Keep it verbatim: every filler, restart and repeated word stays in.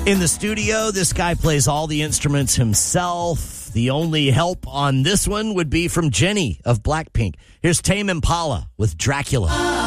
In the studio, this guy plays all the instruments himself. The only help on this one would be from Jenny of Blackpink. Here's Tame Impala with Dracula.